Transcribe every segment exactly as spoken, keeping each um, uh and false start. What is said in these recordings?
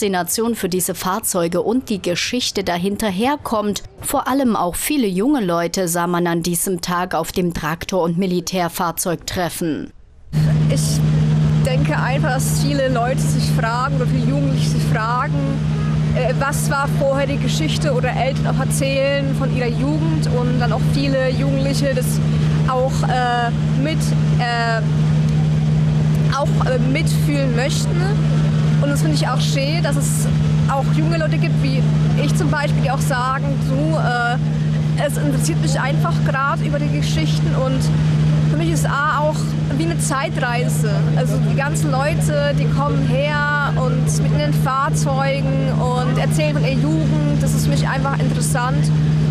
Faszination für diese Fahrzeuge und die Geschichte dahinter herkommt. Vor allem auch viele junge Leute sah man an diesem Tag auf dem Traktor- und Militärfahrzeugtreffen. Ich denke einfach, dass viele Leute sich fragen oder viele Jugendliche sich fragen, äh, was war vorher die Geschichte, oder Eltern auch erzählen von ihrer Jugend und dann auch viele Jugendliche das auch äh, mit äh, auch äh, mitfühlen möchten. Und das finde ich auch schön, dass es auch junge Leute gibt, wie ich zum Beispiel, die auch sagen, du, äh, es interessiert mich einfach gerade über die Geschichten, und für mich ist A auch wie eine Zeitreise. Also die ganzen Leute, die kommen her und mit in den Fahrzeugen und erzählen von ihrer Jugend. Das ist für mich einfach interessant.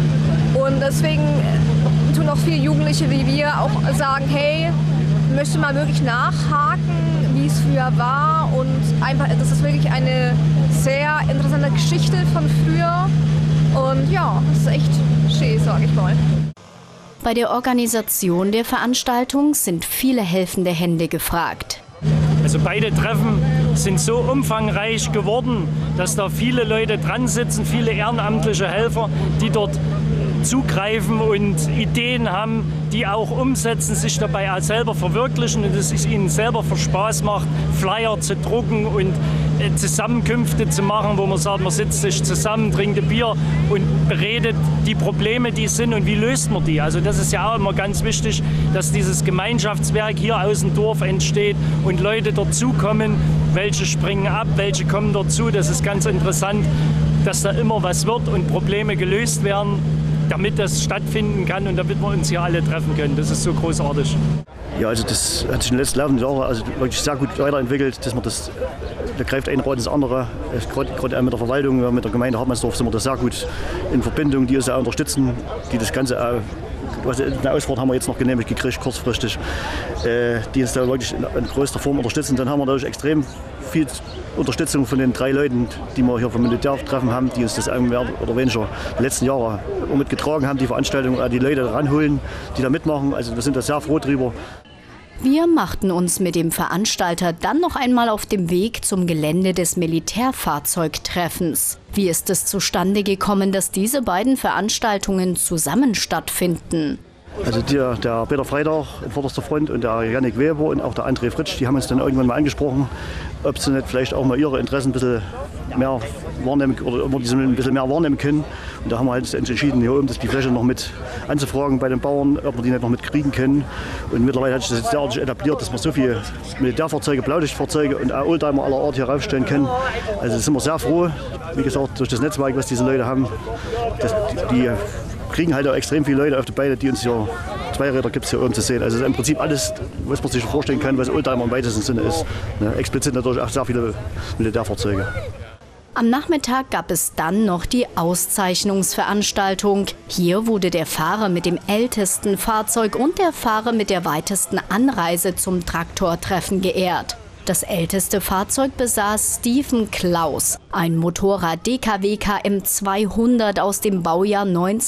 Und deswegen tun auch viele Jugendliche wie wir auch sagen, hey, ich möchte mal wirklich nachhaken, wie es früher war. Und einfach, das ist wirklich eine sehr interessante Geschichte von früher. Und ja, das ist echt schön, sage ich mal. Bei der Organisation der Veranstaltung sind viele helfende Hände gefragt. Also beide Treffen sind so umfangreich geworden, dass da viele Leute dran sitzen, viele ehrenamtliche Helfer, die dort zugreifen und Ideen haben, die auch umsetzen, sich dabei auch selber verwirklichen und dass es ihnen selber für Spaß macht, Flyer zu drucken und äh, Zusammenkünfte zu machen, wo man sagt, man sitzt sich zusammen, trinkt ein Bier und beredet die Probleme, die sind und wie löst man die. Also das ist ja auch immer ganz wichtig, dass dieses Gemeinschaftswerk hier aus dem Dorf entsteht und Leute dazukommen, welche springen ab, welche kommen dazu. Das ist ganz interessant, dass da immer was wird und Probleme gelöst werden, damit das stattfinden kann und damit wir uns hier alle treffen können. Das ist so großartig. Ja, also das hat sich in den letzten laufenden Jahren also wirklich sehr gut weiterentwickelt. Dass man das, da greift ein Rad ins andere. Gerade mit der Verwaltung, mit der Gemeinde Hartmannsdorf sind wir da sehr gut in Verbindung, die uns auch unterstützen, die das Ganze auch, also eine Ausfahrt haben wir jetzt noch genehmigt gekriegt, kurzfristig, äh, die uns da wirklich in, in größter Form unterstützen. Dann haben wir dadurch extrem viel Unterstützung von den drei Leuten, die wir hier vom Militärtreffen haben, die uns das mehr oder weniger die letzten Jahre mitgetragen haben, die Veranstaltung, die Leute ranholen, die da mitmachen. Also wir sind da sehr froh drüber. Wir machten uns mit dem Veranstalter dann noch einmal auf dem Weg zum Gelände des Militärfahrzeugtreffens. Wie ist es zustande gekommen, dass diese beiden Veranstaltungen zusammen stattfinden? Also der, der Peter Freitag in vorderster Front und der Jannik Weber und auch der André Fritsch, die haben uns dann irgendwann mal angesprochen, ob sie nicht vielleicht auch mal ihre Interessen ein bisschen mehr wahrnehmen oder ob wir die ein bisschen mehr wahrnehmen können. Und da haben wir halt entschieden, hier oben die Fläche noch mit anzufragen bei den Bauern, ob wir die nicht noch mit kriegen können. Und mittlerweile hat sich das jetzt derartig etabliert, dass wir so viele Militärfahrzeuge, Blaulichtfahrzeuge und auch Oldtimer aller Art hier raufstellen können. Also sind wir sehr froh, wie gesagt, durch das Netzwerk, was diese Leute haben. Das, die, die kriegen halt auch extrem viele Leute auf die Beine, die uns hier, Zweiräder gibt es hier oben zu sehen. Also im Prinzip alles, was man sich vorstellen kann, was Oldtimer im weitesten Sinne ist. Ne, explizit natürlich auch sehr viele Militärfahrzeuge. Am Nachmittag gab es dann noch die Auszeichnungsveranstaltung. Hier wurde der Fahrer mit dem ältesten Fahrzeug und der Fahrer mit der weitesten Anreise zum Traktortreffen geehrt. Das älteste Fahrzeug besaß Stephen Klaus, ein Motorrad D K W K M zweihundert aus dem Baujahr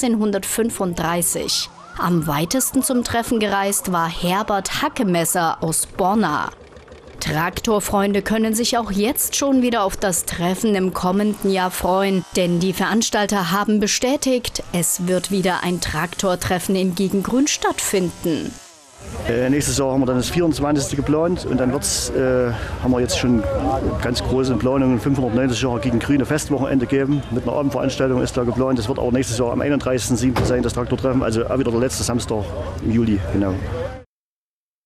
neunzehnhundertfünfunddreißig. Am weitesten zum Treffen gereist war Herbert Hackemesser aus Borna. Traktorfreunde können sich auch jetzt schon wieder auf das Treffen im kommenden Jahr freuen, denn die Veranstalter haben bestätigt, es wird wieder ein Traktortreffen in Gegengrün stattfinden. Äh, nächstes Jahr haben wir dann das vierundzwanzigste geplant und dann wird's, äh, haben wir jetzt schon ganz große Planungen, fünfhundertneunzig Jahre gegen grüne Festwochenende geben. Mit einer Abendveranstaltung ist da geplant. Das wird aber nächstes Jahr am einunddreißigsten siebten sein, das Traktortreffen, also auch wieder der letzte Samstag im Juli. Genau.